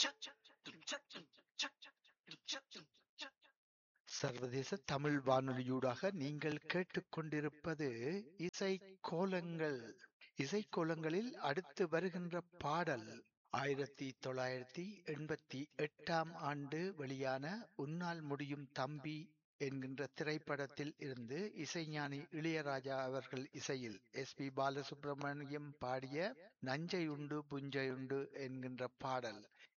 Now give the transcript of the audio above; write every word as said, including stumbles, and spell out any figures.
சர்வதேச தமிழ் வானொலியூடாக நீங்கள் கேட்டுக்கொண்டிருப்பது இசை கோலங்கள். இசை கோலங்களில் அடுத்து வருகின்ற பாடல் ஆயிரத்தி தொள்ளாயிரத்தி எண்பத்தி எட்டாம் ஆண்டு வெளியான உன்னால் முடியும் தம்பி என்கின்ற திரைப்படத்தில் இருந்து இசைஞானி இளையராஜா அவர்கள் இசையில் எஸ் பி பாலசுப்ரமணியம் பாடிய நஞ்சை உண்டு புஞ்சை உண்டு என்கின்ற பாடல்